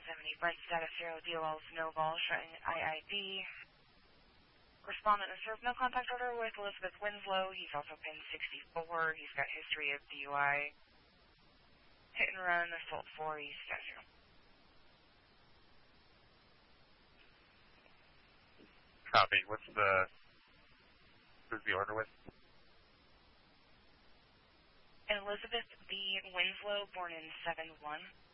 1070, bright status 0, DLL Snowball, showing IID. Respondent has served no contact order with Elizabeth Winslow. He's also pinned 64. He's got history of DUI. Hit and run, assault 4, East Statue. Copy. Who's the order with? Elizabeth B. Winslow, born in 7-1.